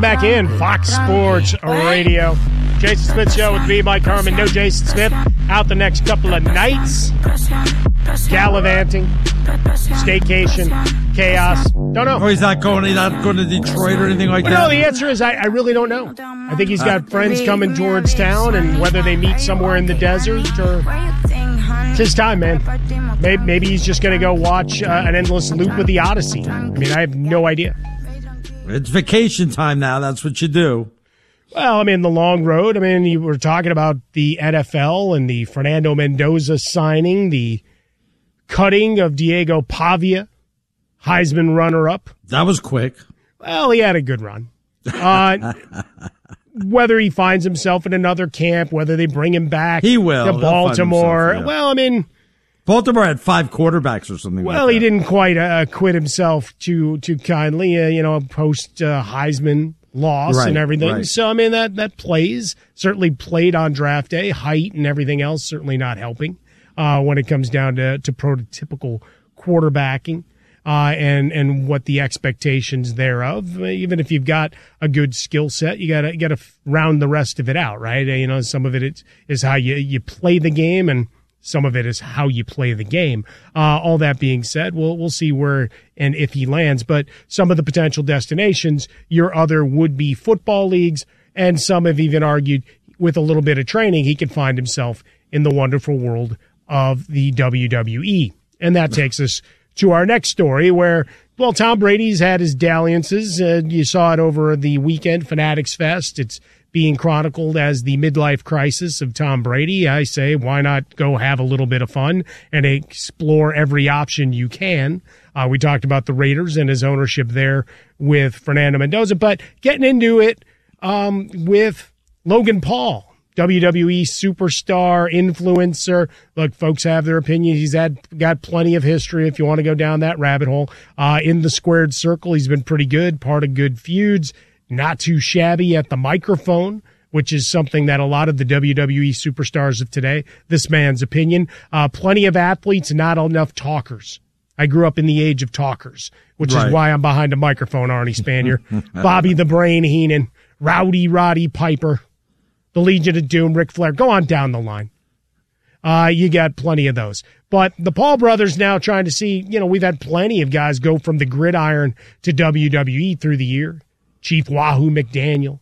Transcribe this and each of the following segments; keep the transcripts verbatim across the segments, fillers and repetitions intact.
Back in Fox Sports Radio. Jason Smith Show with me, Mike Harmon. No Jason Smith out the next couple of nights. Gallivanting, staycation, chaos. Don't know. Oh, he's not going. He's not going to Detroit or anything like well, that. No, the answer is I, I really don't know. I think he's got uh, friends coming towards town, and whether they meet somewhere in the desert or it's his time, man. Maybe, maybe he's just going to go watch uh, an endless loop of the Odyssey. I mean, I have no idea. It's vacation time now. That's what you do. Well, I mean, the long road. I mean, you were talking about the N F L and the Fernando Mendoza signing, the cutting of Diego Pavia, Heisman runner-up. That was quick. Well, he had a good run. Uh, whether he finds himself in another camp, whether they bring him back he will. to Baltimore. Himself, yeah. Well, I mean, Baltimore had five quarterbacks or something well, like that. he didn't quite uh, quit himself too too kindly, uh, you know, post uh, Heisman loss right, and everything. Right. So, I mean, that, that plays. Certainly played on draft day. Height and everything else certainly not helping uh, when it comes down to, to prototypical quarterbacking uh, and and what the expectations thereof. Even if you've got a good skill set, you gotta you gotta round the rest of it out, right? You know, some of it is, is how you you play the game, and some of it is how you play the game. Uh, all that being said, we'll we'll see where and if he lands. But some of the potential destinations, your other would-be football leagues, and some have even argued with a little bit of training, he could find himself in the wonderful world of the W W E. And that takes us to our next story where, well, Tom Brady's had his dalliances. Uh, you saw it over the weekend, Fanatics Fest. It's being chronicled as the midlife crisis of Tom Brady. I say, why not go have a little bit of fun and explore every option you can? Uh, we talked about the Raiders and his ownership there with Fernando Mendoza, but getting into it um, with Logan Paul, W W E superstar, influencer. Look, folks have their opinions. He's had got plenty of history if you want to go down that rabbit hole. Uh, in the squared circle, he's been pretty good, part of good feuds. Not too shabby at the microphone, which is something that a lot of the W W E superstars of today, this man's opinion. Uh, plenty of athletes, not enough talkers. I grew up in the age of talkers, which right. is why I'm behind a microphone, Arnie Spanier. Bobby the Brain Heenan, Rowdy Roddy Piper, the Legion of Doom, Ric Flair. Go on down the line. Uh, you got plenty of those. But the Paul brothers now trying to see, you know, we've had plenty of guys go from the gridiron to W W E through the year. Chief Wahoo McDaniel,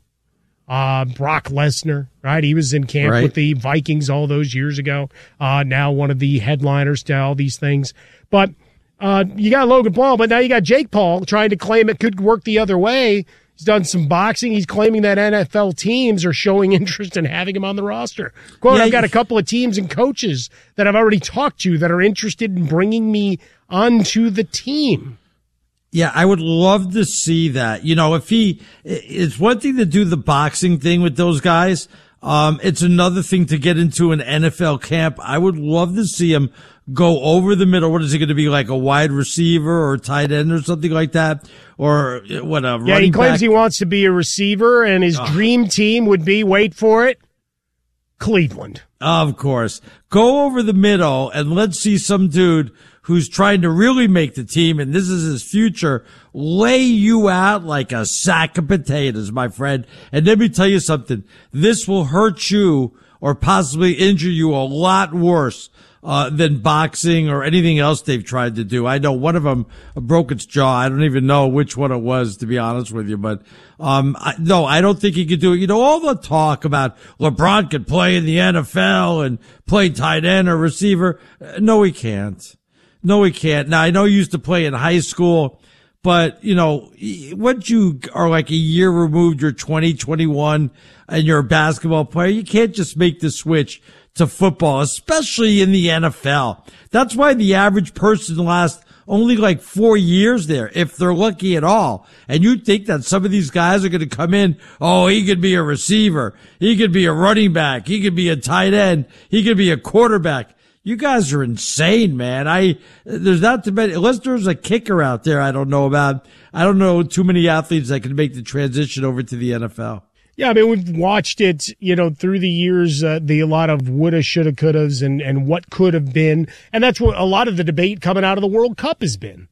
uh, Brock Lesnar, right? He was in camp right. with the Vikings all those years ago. Uh, now one of the headliners to all these things. But uh, you got Logan Paul, but now you got Jake Paul trying to claim it could work the other way. He's done some boxing. He's claiming that N F L teams are showing interest in having him on the roster. Quote, yeah, I've got a couple of teams and coaches that I've already talked to that are interested in bringing me onto the team. Yeah, I would love to see that. You know, if he, it's one thing to do the boxing thing with those guys. Um, it's another thing to get into an N F L camp. I would love to see him go over the middle. What is he going to be, like a wide receiver or tight end or something like that? Or what, a running Yeah, he claims back? he wants to be a receiver, and his oh. dream team would be, wait for it, Cleveland. Of course. Go over the middle and let's see some dude who's trying to really make the team, and this is his future, lay you out like a sack of potatoes, my friend. And let me tell you something. This will hurt you or possibly injure you a lot worse uh than boxing or anything else they've tried to do. I know one of them broke its jaw. I don't even know which one it was, to be honest with you. But um I, no, I don't think he could do it. You know, all the talk about LeBron could play in the N F L and play tight end or receiver. No, he can't. No, he can't. Now, I know he used to play in high school, but, you know, once you are like a year removed, you're twenty, twenty-one, and you're a basketball player, you can't just make the switch to football, especially in the N F L. That's why the average person lasts only like four years there, if they're lucky at all. And you'd think that some of these guys are going to come in, oh, he could be a receiver, he could be a running back, he could be a tight end, he could be a quarterback. You guys are insane, man. I, there's not too many, unless there's a kicker out there I don't know about. I don't know too many athletes that can make the transition over to the N F L. Yeah, I mean, we've watched it, you know, through the years, uh, the a lot of woulda, shoulda, couldas and, and what could have been. And that's what a lot of the debate coming out of the World Cup has been,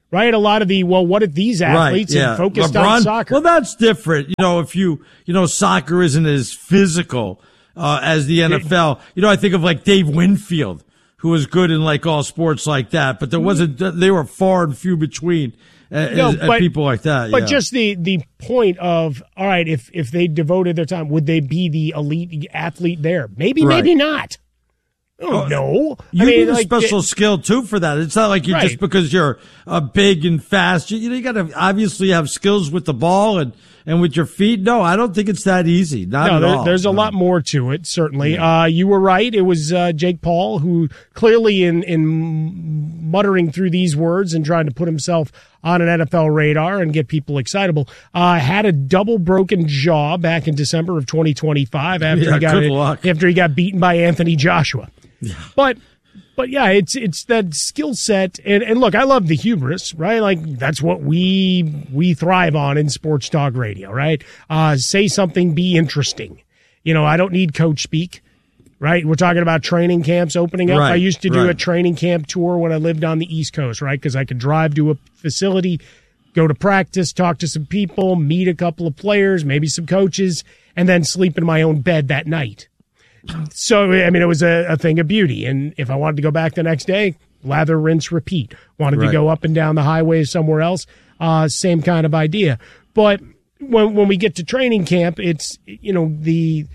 right? A lot of the, well, what if these athletes right, yeah. had focused LeBron, on soccer? Well, that's different. You know, if you, you know, soccer isn't as physical uh, as the N F L. You know, I think of like Dave Winfield, who was good in like all sports like that, but there wasn't, they were far and few between. Uh, no, as, but, as people like that. But yeah. just the, the point of, all right, if, if they devoted their time, would they be the elite athlete there? Maybe, right. maybe not. Oh, no. You I mean, need a like, special it, skill, too, for that. It's not like you right. just because you're uh, big and fast. You, you, know, you got to obviously have skills with the ball and, and with your feet. No, I don't think it's that easy. Not no, at there, all. There's a no. lot more to it, certainly. Yeah. Uh, you were right. It was uh, Jake Paul who clearly in, in muttering through these words and trying to put himself on an N F L radar and get people excitable, uh, had a double broken jaw back in December of twenty twenty-five after yeah, he got good it, luck. after he got beaten by Anthony Joshua. Yeah. But but yeah, it's it's that skill set, and, and look, I love the hubris, right? Like that's what we we thrive on in sports talk radio, right? Uh, say something, be interesting. You know, I don't need coach speak. Right, we're talking about training camps opening up. Right, I used to do right. a training camp tour when I lived on the East Coast, right? Because I could drive to a facility, go to practice, talk to some people, meet a couple of players, maybe some coaches, and then sleep in my own bed that night. So, I mean, it was a, a thing of beauty. And if I wanted to go back the next day, lather, rinse, repeat. Wanted right. to go up and down the highway somewhere else, uh, same kind of idea. But when when we get to training camp, it's, you know, the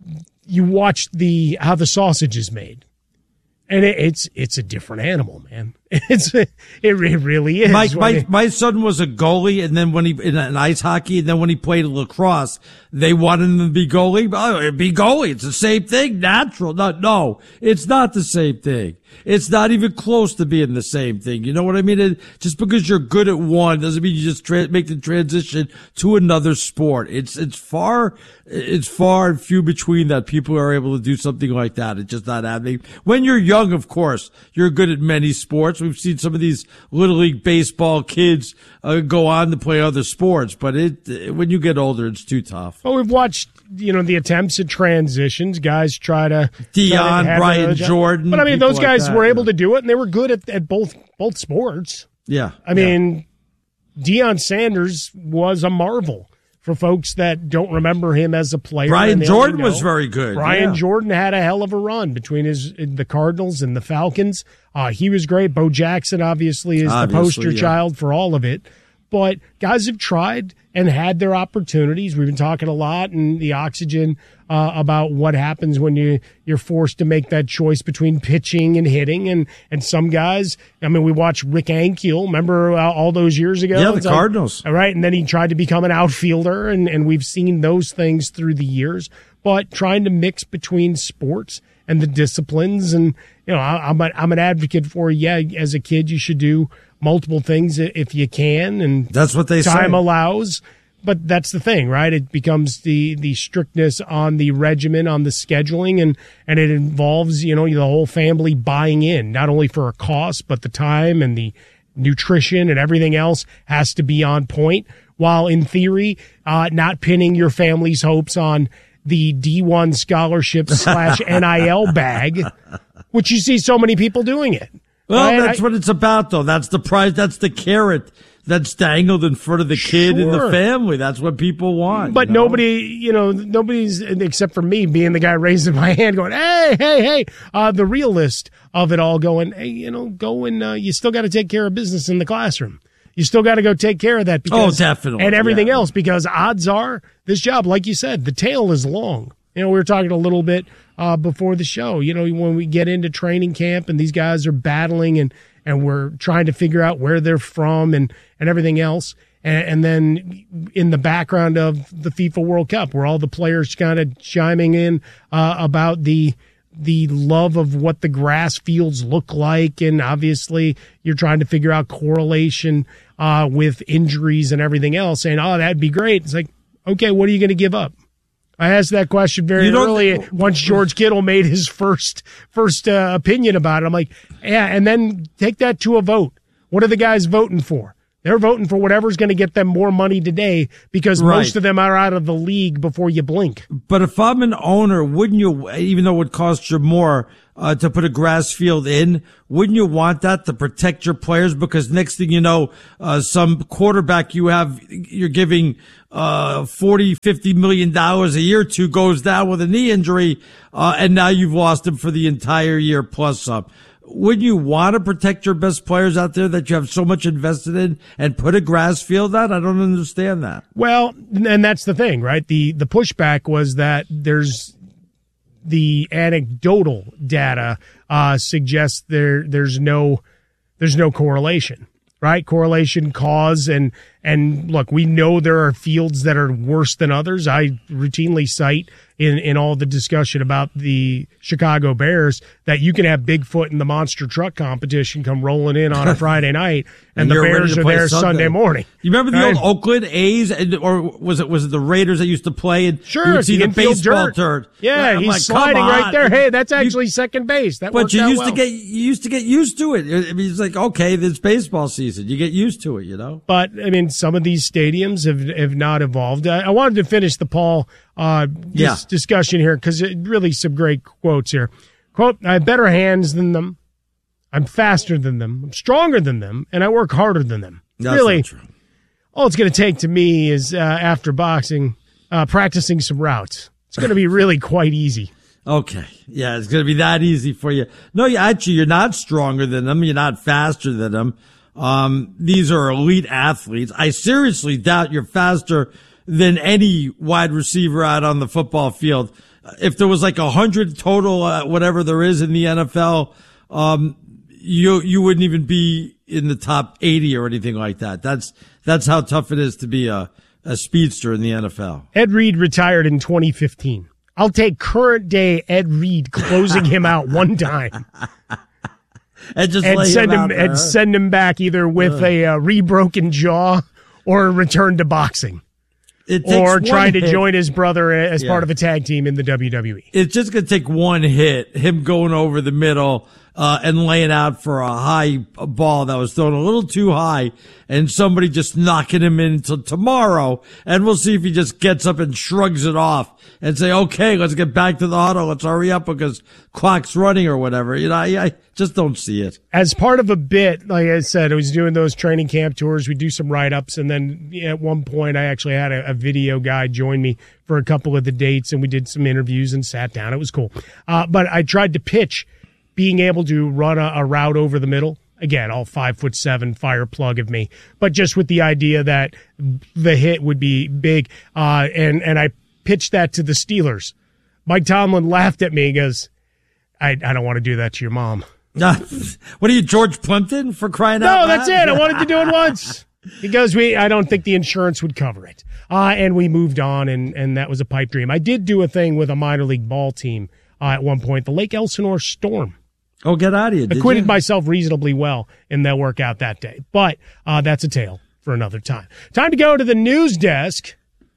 you watch the how the sausage is made. And it, it's it's a different animal, man. It's it, it really is. My my, it, my son was a goalie, and then when he in, in ice hockey, and then when he played lacrosse, they wanted him to be goalie. Oh, it'd be goalie. It's the same thing. Natural. No, no, it's not the same thing. It's not even close to being the same thing. You know what I mean? It, just because you're good at one doesn't mean you just tra- make the transition to another sport. It's it's far it's far and few between that people are able to do something like that. It's just not happening. When you're young, of course, you're good at many sports. We've seen some of these Little League baseball kids uh, go on to play other sports, but it when you get older, it's too tough. Well, we've watched, you know, the attempts at transitions. Guys try to Deion, try to Brian Jordan, but I mean, those guys like that, were able yeah. to do it, and they were good at, at both both sports. Yeah, I mean, yeah. Deion Sanders was a marvel for folks that don't remember him as a player. Brian Jordan was very good. Brian yeah. Jordan had a hell of a run between his the Cardinals and the Falcons. Uh, he was great. Bo Jackson obviously is obviously, the poster yeah. child for all of it. But guys have tried and had their opportunities. We've been talking a lot in the Oxygen uh, about what happens when you, you're forced to make that choice between pitching and hitting. And, and some guys, I mean, we watched Rick Ankiel, remember uh, all those years ago? Yeah, the it's Cardinals. Like, all right, and then he tried to become an outfielder, and, and we've seen those things through the years. But trying to mix between sports and the disciplines, and, you know, I, I'm, a, I'm an advocate for, yeah, as a kid, you should do multiple things if you can, and that's what they time say. allows. But that's the thing, right? It becomes the the strictness on the regimen, on the scheduling, and and it involves, you know, the whole family buying in, not only for a cost, but the time and the nutrition and everything else has to be on point. While in theory, uh, not pinning your family's hopes on the D one scholarship slash N I L bag, which you see so many people doing it. Well, right? that's I, what it's about, though. That's the prize. That's the carrot that's dangled in front of the kid sure. and the family. That's what people want. But you know? nobody, you know, nobody's, except for me being the guy raising my hand going, hey, hey, hey, uh, the realist of it all going, hey, you know, go and uh, you still got to take care of business in the classroom. You still got to go take care of that. Because, oh, definitely. And everything yeah. else, because odds are this job, like you said, the tail is long. You know, we were talking a little bit uh, before the show, you know, when we get into training camp and these guys are battling and, and we're trying to figure out where they're from and, and everything else. And, and then in the background of the FIFA World Cup, where all the players kind of chiming in uh, about the the love of what the grass fields look like. And obviously you're trying to figure out correlation uh, with injuries and everything else, saying, oh, that'd be great. It's like, okay, what are you going to give up? I asked that question very early th- once George Kittle made his first first uh, opinion about it. I'm like, yeah, and then take that to a vote. What are the guys voting for? They're voting for whatever's going to get them more money today because Right. most of them are out of the league before you blink. But if I'm an owner, wouldn't you, even though it would cost you more uh, to put a grass field in, wouldn't you want that to protect your players? Because next thing you know, uh, some quarterback you have, you're giving uh forty, fifty million dollars a year to goes down with a knee injury, uh, and now you've lost him for the entire year plus some. Wouldn't you want to protect your best players out there that you have so much invested in and put a grass field out? I don't understand that. Well, and that's the thing, right? The the pushback was that there's the anecdotal data uh, suggests there there's no there's no correlation, right? Correlation, cause, and and look, we know there are fields that are worse than others. I routinely cite in in all the discussion about the Chicago Bears that you can have Bigfoot in the monster truck competition come rolling in on a Friday night, and, And the you're ready Bears to are play there Sunday. Sunday morning. You remember the Right. old Oakland A's, and, or was it was it the Raiders that used to play? And Sure, you would see the the infield baseball dirt. turd. Yeah, I'm he's like, sliding come right on. there. Hey, that's You- actually second base. That But worked you out used well. to get you used to get used to it. I mean, it's like, okay, it's baseball season. You get used to it, you know. But I mean, some of these stadiums have have not evolved. I, I wanted to finish the Paul uh, dis- Yeah. discussion here because it really some great quotes here. Quote: "I have better hands than them. I'm faster than them. I'm stronger than them, and I work harder than them." That's really, not true. all it's going to take to me is uh, after boxing, uh, practicing some routes. It's going to be really quite easy. Okay. Yeah, it's going to be that easy for you. No, you actually, you're not stronger than them. You're not faster than them. Um, these are elite athletes. I seriously doubt you're faster than any wide receiver out on the football field. If there was like a hundred total, uh, whatever there is in the N F L, um, you, you wouldn't even be in the top eighty or anything like that. That's, that's how tough it is to be a, a speedster in the N F L. Ed Reed retired in twenty fifteen. I'll take current day Ed Reed closing him out one time. And just and lay send him, him out there. and send him back either with a uh, rebroken jaw or a return to boxing, It takes or one trying to hit. join his brother as Yeah. part of a tag team in the W W E. It's just going to take one hit, him going over the middle uh, and laying out for a high ball that was thrown a little too high, and somebody just knocking him in until tomorrow, and we'll see if he just gets up and shrugs it off and say, okay, let's get back to the huddle. Let's hurry up because clock's running or whatever. You know, I, I just don't see it. As part of a bit, like I said, I was doing those training camp tours. We do some write-ups, and then at one point I actually had a, a video guy join me for a couple of the dates, and we did some interviews and sat down. It was cool. Uh, but I tried to pitch being able to run a, a route over the middle. Again, all five foot seven fire plug of me, but just with the idea that the hit would be big. Uh, and, and I pitched that to the Steelers. Mike Tomlin laughed at me and goes, I, I don't want to do that to your mom. What are you, George Plimpton, for crying out No, loud? that's it. I wanted to do it once. Because we, I don't think the insurance would cover it. Uh, and we moved on, and, and that was a pipe dream. I did do a thing with a minor league ball team uh, at one point, the Lake Elsinore Storm. Oh, get out of here. Did Acquitted you? myself reasonably well in that workout that day. But uh, that's a tale for another time. Time to go to the news desk.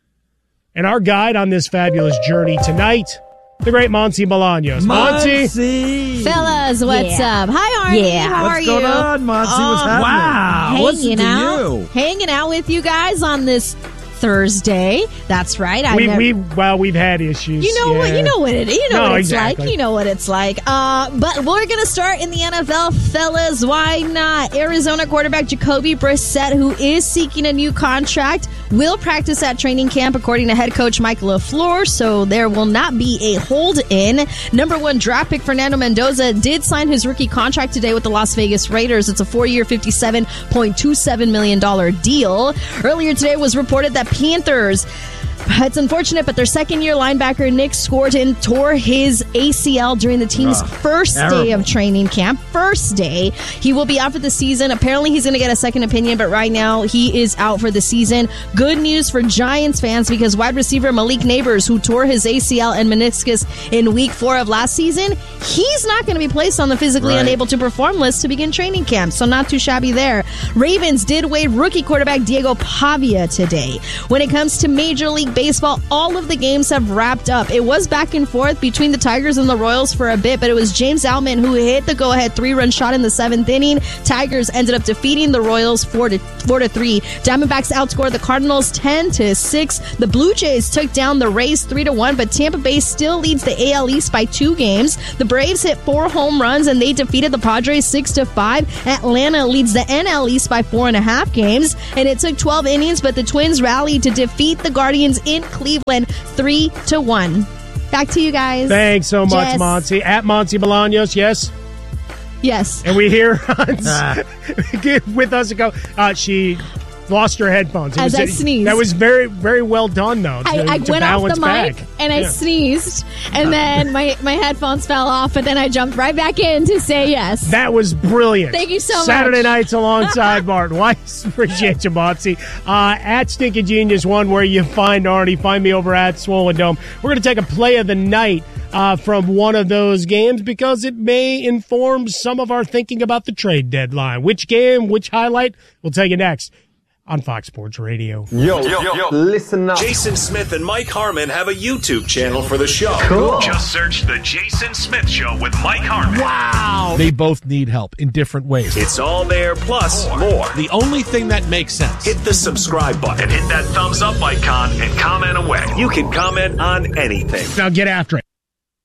And our guide on this fabulous journey tonight, the great Monty Bolaños. Monty. Monty. Fellas, what's Yeah. up? Hi, Arnie. Yeah. How What's are going you? on, Monty? What's Oh, happening? Wow. Listen Hanging to out. you. Hanging out with you guys on this Thursday. That's right. I We, never- we, well, we've had issues. You know what? yeah. You know what it. You know No, what it's exactly. like. You know what it's like. Uh, but we're gonna start in the N F L, fellas. Why not? Arizona quarterback Jacoby Brissett, who is seeking a new contract, will practice at training camp, according to head coach Mike LaFleur. So there will not be a hold-in. Number one draft pick Fernando Mendoza did sign his rookie contract today with the Las Vegas Raiders. It's a four-year, fifty-seven point two seven million dollars deal. Earlier today it was reported that Panthers. It's unfortunate, but their second-year linebacker Nick Scorton tore his A C L during the team's Oh, first terrible. day of training camp. First day. He will be out for the season. Apparently, he's going to get a second opinion, but right now, he is out for the season. Good news for Giants fans because wide receiver Malik Neighbors, who tore his A C L and meniscus in week four of last season, he's not going to be placed on the physically Right. unable to perform list to begin training camp, so not too shabby there. Ravens did waive rookie quarterback Diego Pavia today. When it comes to Major League Baseball, all of the games have wrapped up. It was back and forth between the Tigers and the Royals for a bit, but it was James Outman who hit the go-ahead three-run shot in the seventh inning. Tigers ended up defeating the Royals four to three. Diamondbacks outscored the Cardinals ten to six. The Blue Jays took down the Rays three to one, but Tampa Bay still leads the A L East by two games. The Braves hit four home runs and they defeated the Padres six to five. Atlanta leads the N L East by four and a half games, and it took twelve innings, but the Twins rallied to defeat the Guardians in Cleveland three to one. Back to you guys. Thanks so much, Jess. Monty. At Monty Bolaños, yes? Yes. And we hear with us ago, uh, she lost her headphones. It As was, I sneezed. That was very, very well done, though. To, I, I to went off the balance mic back. and I Yeah. sneezed, and then my, my headphones fell off, but then I jumped right back in to say yes. That was brilliant. Thank you so much. Saturday nights alongside Martin Weiss. Appreciate you, Monty. Uh, at Stinky Genius One, where you find Arnie. Find me over at Swollen Dome. We're going to take a play of the night uh, from one of those games because it may inform some of our thinking about the trade deadline. Which game, which highlight? We'll tell you next on Fox Sports Radio. Yo, yo, yo, listen up. Jason Smith and Mike Harmon have a YouTube channel for the show. Cool. Just search The Jason Smith Show with Mike Harmon. Wow. They both need help in different ways. It's all there, plus more. The only thing that makes sense. Hit the subscribe button and hit that thumbs up icon and comment away. You can comment on anything. Now get after it.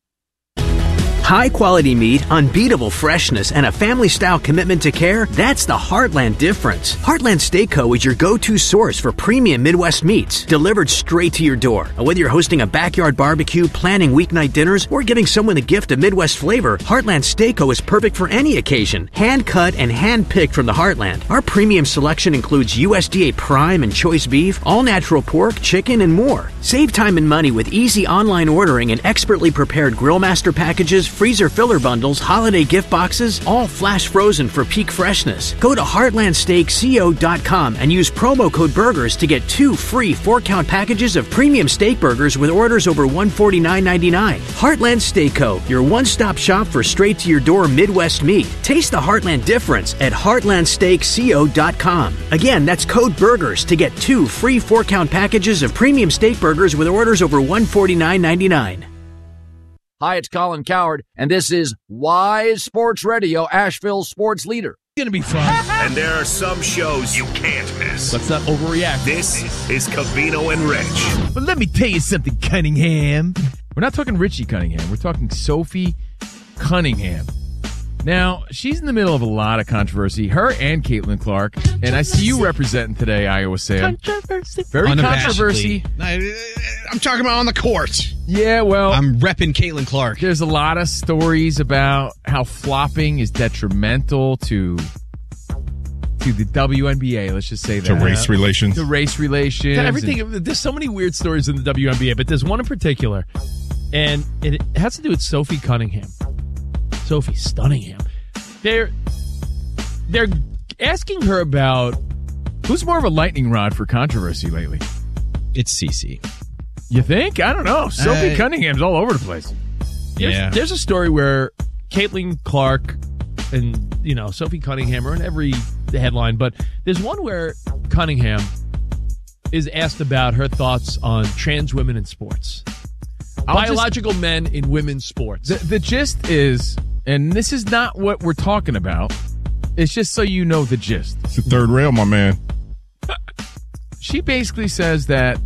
High quality meat, unbeatable freshness, and a family-style commitment to care, that's the Heartland difference. Heartland Steakco is your go-to source for premium Midwest meats, delivered straight to your door. And whether you're hosting a backyard barbecue, planning weeknight dinners, or giving someone a gift of Midwest flavor, Heartland Steakco is perfect for any occasion. Hand-cut and hand-picked from the Heartland. Our premium selection includes U S D A prime and choice beef, all-natural pork, chicken, and more. Save time and money with easy online ordering and expertly prepared Grillmaster packages, freezer filler bundles, holiday gift boxes, all flash frozen for peak freshness. Go to heartland steak co dot com and use promo code BURGERS to get two free four-count packages of premium steak burgers with orders over one hundred forty-nine ninety-nine. Heartland Steakco, your one-stop shop for straight-to-your-door Midwest meat. Taste the Heartland difference at heartland steak co dot com. Again, that's code BURGERS to get two free four-count packages of premium steak burgers with orders over one hundred forty-nine ninety-nine. Hi, it's Colin Cowherd, and this is Wise Sports Radio, Asheville's sports leader. It's going to be fun. And there are some shows you can't miss. Let's not overreact. This is Covino and Rich. But let me tell you something, Cunningham. We're not talking Richie Cunningham. We're talking Sophie Cunningham. Now, she's in the middle of a lot of controversy, her and Caitlin Clark. And I see you representing today, Iowa Sam. Controversy. Very controversy. I'm talking about on the court. Yeah, well, I'm repping Caitlin Clark. There's a lot of stories about how flopping is detrimental to to the W N B A. Let's just say that. To race relations. To race relations. God, everything. And, there's so many weird stories in the W N B A, but there's one in particular, and it has to do with Sophie Cunningham. Sophie Stunningham. They're they're asking her about who's more of a lightning rod for controversy lately. It's Cece. You think? I don't know. Sophie uh, Cunningham's all over the place. There's, Yeah. there's a story where Caitlin Clark and, you know, Sophie Cunningham are in every headline, but there's one where Cunningham is asked about her thoughts on trans women in sports. I'll Biological men in women's sports. The, the gist is, and this is not what we're talking about, it's just so you know the gist. It's the third rail, my man. She basically says that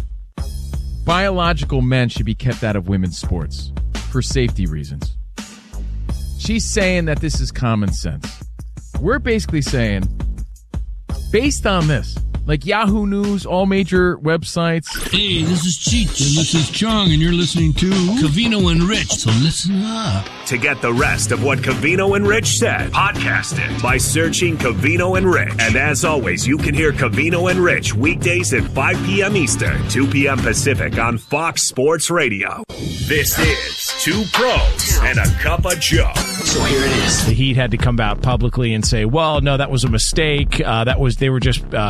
biological men should be kept out of women's sports for safety reasons. She's saying that this is common sense. We're basically saying, based on this, like Yahoo News, all major websites. Hey, this is Cheech, and this is Chong, and you're listening to Covino and Rich, so listen up. To get the rest of what Covino and Rich said, podcast it by searching Covino and Rich. And as always, you can hear Covino and Rich weekdays at five p.m. Eastern, two p.m. Pacific on Fox Sports Radio. This is Two Pros and a Cup of Joe. So here it is. The Heat had to come out publicly and say, well, no, that was a mistake. Uh, that was they were just uh, in prep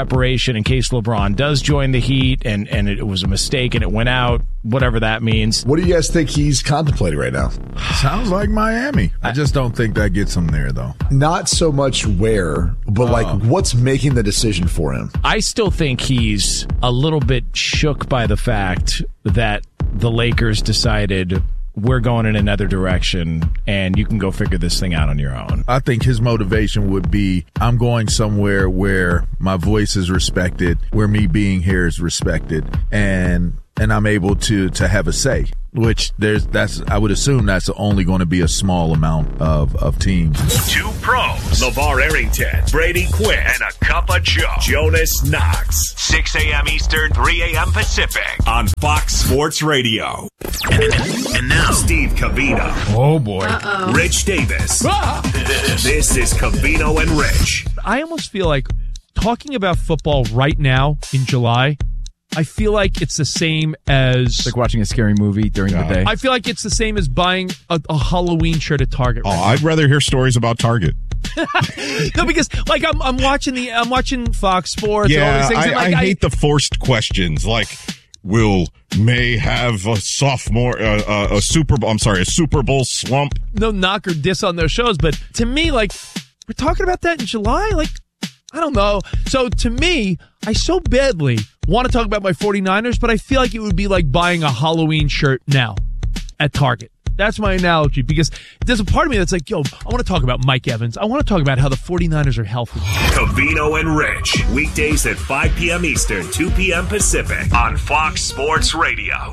preparation in case LeBron does join the Heat and, and it was a mistake and it went out, whatever that means. What do you guys think he's contemplating right now? Sounds like Miami. I just don't think that gets him there, though. Not so much where, but like Uh. what's making the decision for him? I still think he's a little bit shook by the fact that the Lakers decided we're going in another direction and you can go figure this thing out on your own. I think his motivation would be, I'm going somewhere where my voice is respected, where me being here is respected, and and I'm able to to have a say. Which there's that's I would assume that's only going to be a small amount of, of teams. Two pros, LeVar Arrington, Brady Quinn, and a cup of Joe, Jonas Knox. six a.m. Eastern, three a.m. Pacific on Fox Sports Radio. And, and now, Steve Covino. Oh, boy. Uh-oh. Rich Davis. This is Covino and Rich. I almost feel like talking about football right now in July, I feel like it's the same as... It's like watching a scary movie during the day. I feel like it's the same as buying a, a Halloween shirt at Target. Oh, Right I'd rather hear stories about Target. No, because like I'm, I'm watching the, I'm watching Fox Sports. and all Yeah, these things, I, and, like, I hate the forced questions. Like, will May have a sophomore, uh, uh, a Super Bowl? I'm sorry, a Super Bowl slump. no knock or diss on those shows, but to me, like, we're talking about that in July. Like, I don't know. So to me, I so badly want to talk about my 49ers, but I feel like it would be like buying a Halloween shirt now at Target. That's my analogy, because there's a part of me that's like, yo, I want to talk about Mike Evans. I want to talk about how the 49ers are healthy. Covino and Rich. Weekdays at five p.m. Eastern, two p.m. Pacific on Fox Sports Radio.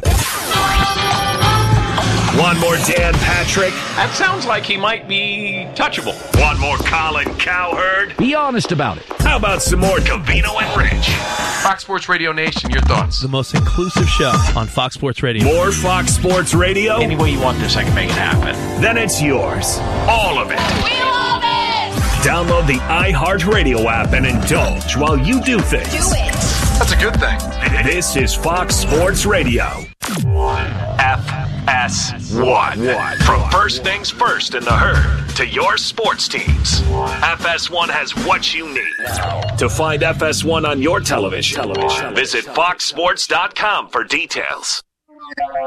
One more Dan Patrick. That sounds like he might be touchable. One more Colin Cowherd. Be honest about it. How about some more Covino and Rich? Fox Sports Radio Nation, your thoughts? The most inclusive show on Fox Sports Radio. More Fox Sports Radio? Any way you want this, I can make it happen. Then it's yours. All of it. We love it! Download the iHeartRadio app and indulge while you do things. Do it! That's a good thing. This is Fox Sports Radio. F S one. From first things first in the herd to your sports teams, F S one has what you need. To find F S one on your television, television. Visit fox sports dot com for details.